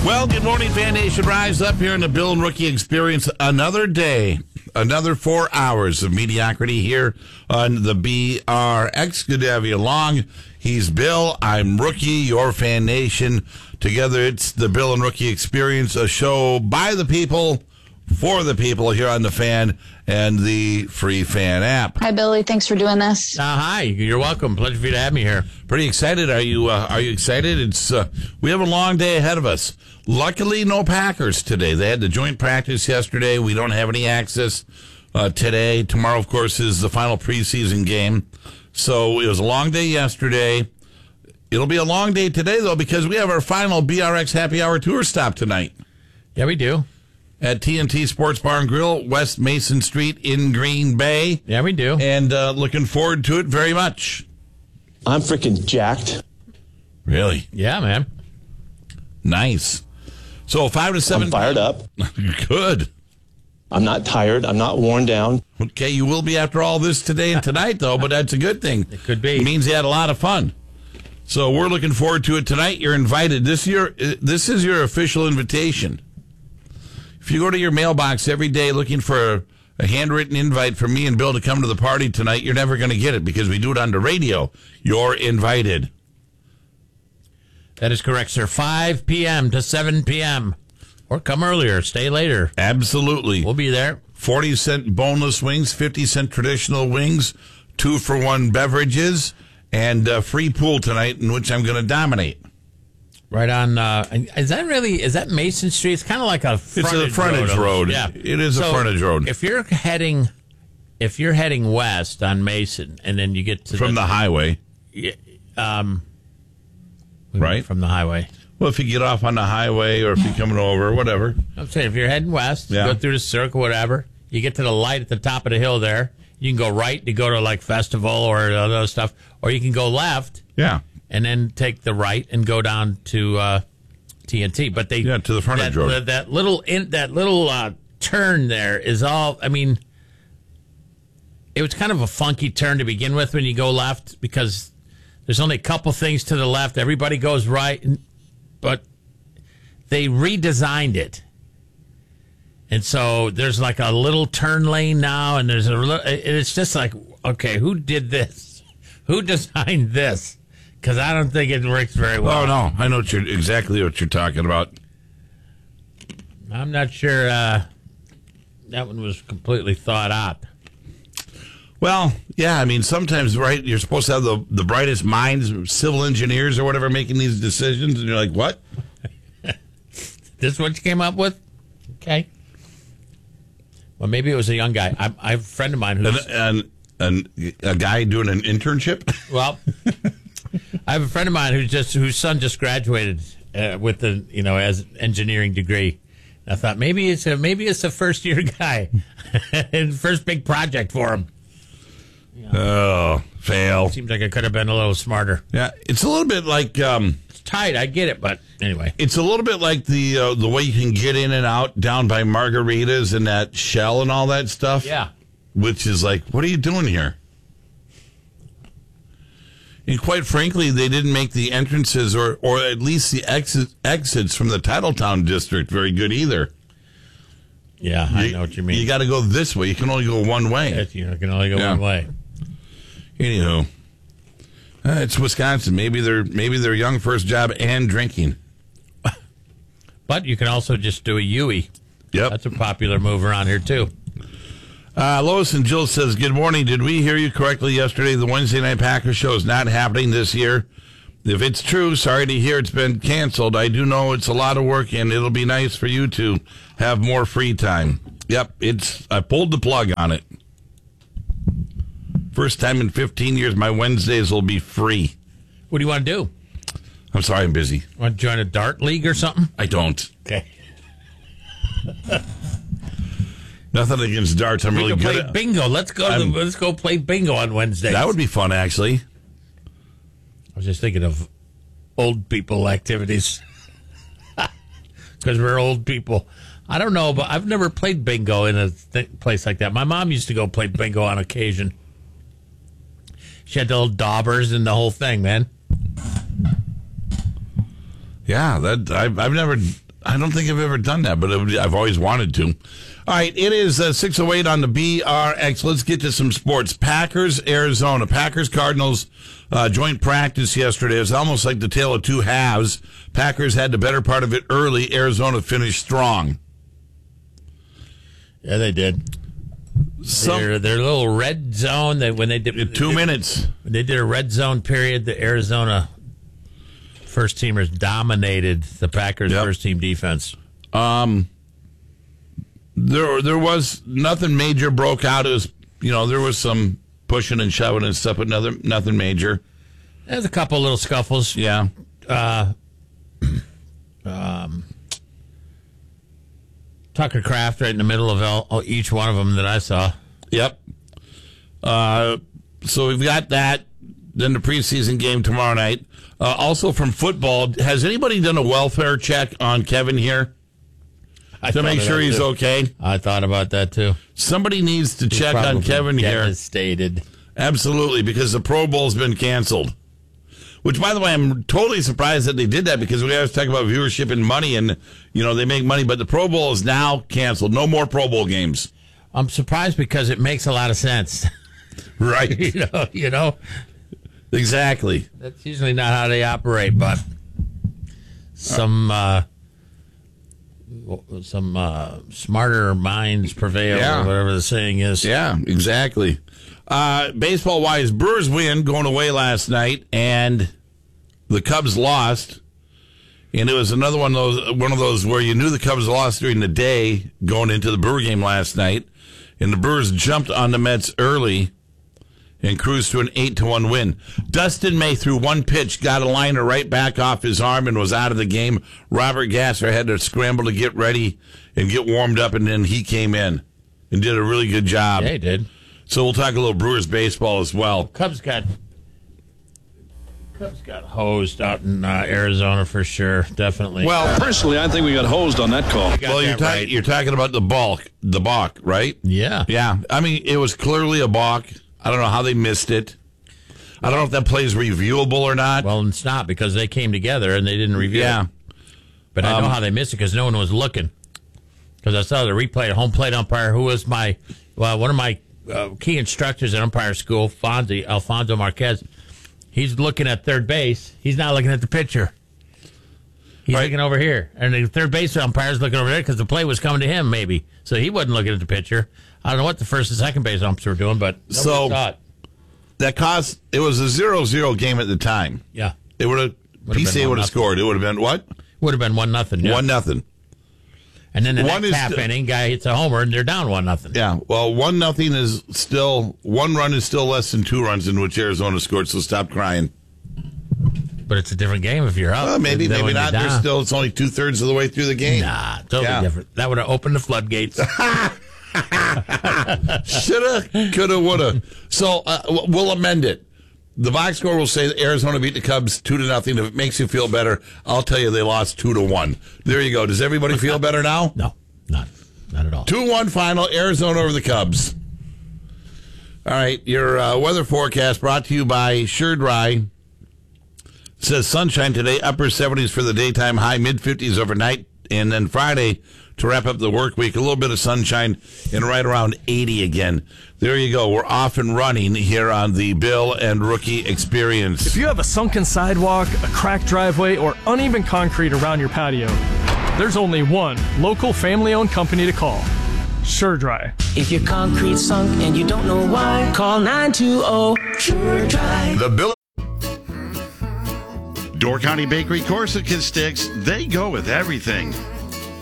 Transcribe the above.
Well, good morning, Fan Nation. Rise up here in the Bill and Rookie Experience. Another day, another 4 hours of mediocrity here on the BRX. Good to have you along. He's Bill. I'm Rookie, your Fan Nation. Together, it's the Bill and Rookie Experience, a show by the people, for the people here on the Fan and the free Fan app. Hi, Billy. Thanks for doing this. Hi. You're welcome. Pleasure for you to have me here. Pretty excited. Are you excited? It's we have a long day ahead of us. Luckily, no Packers today. They had the joint practice yesterday. We don't have any access today. Tomorrow, of course, is the final preseason game. So it was a long day yesterday. It'll be a long day today, though, because we have our final BRX Happy Hour tour stop tonight. Yeah, we do. At TNT Sports Bar and Grill, West Mason Street in Green Bay. Yeah, we do. And looking forward to it very much. I'm freaking jacked. Really? Yeah, man. Nice. So 5 to 7. I'm fired up. Good. I'm not tired. I'm not worn down. Okay, you will be after all this today and tonight, though, but that's a good thing. It could be. It means you had a lot of fun. So we're looking forward to it tonight. You're invited. This is your official invitation. If you go to your mailbox every day looking for a handwritten invite from me and Bill to come to the party tonight, you're never going to get it because we do it on the radio. You're invited. That is correct, sir. 5 p.m. to 7 p.m. Or come earlier. Stay later. Absolutely. We'll be there. 40-cent boneless wings, 50-cent traditional wings, 2-for-1 beverages, and free pool tonight in which I'm going to dominate. Right on. Is that Mason Street? It's kind of like a frontage road. It's a frontage road. Yeah. It is a frontage road. If you're heading west on Mason and then you get to From the highway. Right? From the highway. Well, if you get off on the highway or if you're coming over, whatever. I'm saying if you're heading west, Yeah. go through the circle, whatever, you get to the light at the top of the hill there. You can go right to go to like Festival or other stuff, or you can go left. Yeah. And then take the right and go down to TNT. But to the frontage road. That little turn there is all. I mean, it was kind of a funky turn to begin with when you go left because there's only a couple things to the left. Everybody goes right, but they redesigned it, and so there's like a little turn lane now, and it's just like, okay, who did this? Who designed this? Because I don't think it works very well. Oh, no. I know exactly what you're talking about. I'm not sure that one was completely thought out. Well, yeah, I mean, sometimes, right, you're supposed to have the brightest minds, civil engineers or whatever, making these decisions, and you're like, what? This is what you came up with? Okay. Well, maybe it was a young guy. I have a friend of mine who's... And a guy doing an internship? Well... I have a friend of mine whose son just graduated with as engineering degree. And I thought maybe it's a first year guy, and first big project for him. Oh, fail. Seems like I could have been a little smarter. Yeah, it's a little bit like it's tight. I get it, but anyway, it's a little bit like the way you can get in and out down by Margaritas and that Shell and all that stuff. Yeah, which is like, what are you doing here? And quite frankly, they didn't make the entrances or at least the exits from the Titletown district very good either. Yeah, I know what you mean. You got to go this way. You can only go one way. You can only go one way. Anywho, it's Wisconsin. Maybe they're young, first job, and drinking. But you can also just do a Yui. Yep. That's a popular move around here, too. Lois and Jill says, good morning. Did we hear you correctly yesterday? The Wednesday Night Packers show is not happening this year. If it's true, sorry to hear it's been canceled. I do know it's a lot of work, and it'll be nice for you to have more free time. Yep, I pulled the plug on it. First time in 15 years, my Wednesdays will be free. What do you want to do? I'm sorry, I'm busy. Want to join a dart league or something? I don't. Okay. Nothing against darts. I'm really good at bingo. Let's go play bingo on Wednesday. That would be fun, actually. I was just thinking of old people activities because we're old people. I don't know, but I've never played bingo in a place like that. My mom used to go play bingo on occasion. She had the little daubers and the whole thing, man. Yeah, that I've never I don't think I've ever done that, but I've always wanted to. All right, it is 6:08 on the BRX. Let's get to some sports. Packers, Arizona. Packers-Cardinals joint practice yesterday. It was almost like the tale of two halves. Packers had the better part of it early. Arizona finished strong. Yeah, they did. Their little red zone, when they did 2 minutes. When they did a red zone period, the Arizona first teamers dominated the Packers first team defense. There was nothing major broke out. It was, there was some pushing and shoving and stuff, but nothing major. There's a couple little scuffles. Yeah. Tucker Kraft right in the middle of each one of them that I saw. Yep. So we've got that. Then the preseason game tomorrow night. Also from football, has anybody done a welfare check on Kevin here to make sure he's okay? I thought about that too. Somebody needs to check on Kevin here. Devastated. Absolutely, because the Pro Bowl's been canceled. Which, by the way, I'm totally surprised that they did that because we always talk about viewership and money and, they make money. But the Pro Bowl is now canceled. No more Pro Bowl games. I'm surprised because it makes a lot of sense. Right. you know. Exactly. That's usually not how they operate, but some smarter minds prevail, or whatever the saying is. Yeah, exactly. Baseball-wise, Brewers win going away last night, and the Cubs lost. And it was another one of those where you knew the Cubs lost during the day going into the Brewer game last night, and the Brewers jumped on the Mets early and cruised to an 8-1 win. Dustin May threw one pitch, got a liner right back off his arm, and was out of the game. Robert Gasser had to scramble to get ready and get warmed up, and then he came in and did a really good job. Yeah, he did. So we'll talk a little Brewers baseball as well. Cubs got hosed out in Arizona for sure, definitely. Well, personally, I think we got hosed on that call. Well, you're talking about the balk, right? Yeah. Yeah. I mean, it was clearly a balk. I don't know how they missed it. I don't know if that play is reviewable or not. Well, it's not because they came together and they didn't review it. But I know how they missed it because no one was looking. Because I saw the replay, home plate umpire, who was one of my key instructors at umpire school, Alfonso Marquez. He's looking at third base. He's not looking at the pitcher. He's looking over here. And the third base umpire's looking over there because the play was coming to him, maybe. So he wasn't looking at the pitcher. I don't know what the first and second base umps were doing, but nobody saw it. It was a 0-0 game at the time. Yeah. It would have, PCA would have scored. It would have been what? Would have been 1-0. Yeah. 1-0. And then the next half inning, guy hits a homer, and they're down 1-0. Yeah, well, 1-0 is still, one run is still less than two runs in which Arizona scored, so stop crying. But it's a different game if you're up. Well, maybe not. It's only 2/3 of the way through the game. Nah, totally different. That would have opened the floodgates. Shoulda, coulda, woulda. So we'll amend it. The box score will say that Arizona beat the Cubs 2-0. If it makes you feel better, I'll tell you they lost 2-1. There you go. Does everybody feel better now? No, not at all. 2-1 final, Arizona over the Cubs. All right, your weather forecast brought to you by Sure Dry. It says sunshine today, upper 70s for the daytime, high mid-50s overnight, and then Friday to wrap up the work week, a little bit of sunshine and right around 80 again. There you go. We're off and running here on the Bill and Rookie Experience. If you have a sunken sidewalk, a cracked driveway, or uneven concrete around your patio, there's only one local family-owned company to call. Sure Dry. If your concrete's sunk and you don't know why, call 920 Sure Dry. The Bill. Door County Bakery Corsican sticks, they go with everything.